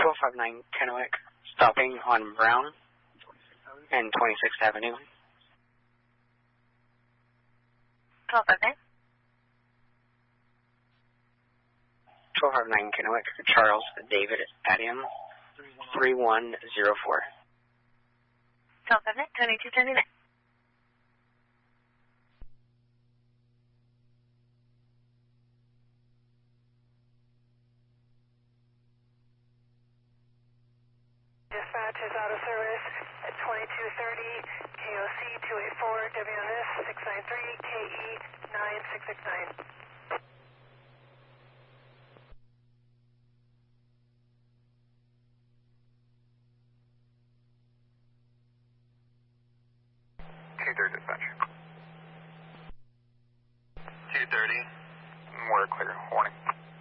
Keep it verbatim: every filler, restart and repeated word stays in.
twelve fifty-nine Kennewick, stopping on Brown and twenty-sixth Avenue. twelve fifty-nine? twelve fifty-nine Kennewick, Charles David Adium, three one zero four. twelve fifty-nine, twenty-two thirty-nine. Dispatch is out of service at twenty-two thirty, K O C two eight four, W N S six nine three, K E nine six six nine. two thirty dispatch. two thirty, we're clear, warning.